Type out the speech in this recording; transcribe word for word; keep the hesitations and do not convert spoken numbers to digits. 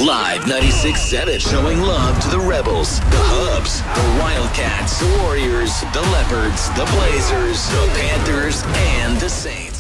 Live ninety-six seven, showing love to the Rebels, the Hubs, the Wildcats, the Warriors, the Leopards, the Blazers, the Panthers, and the Saints.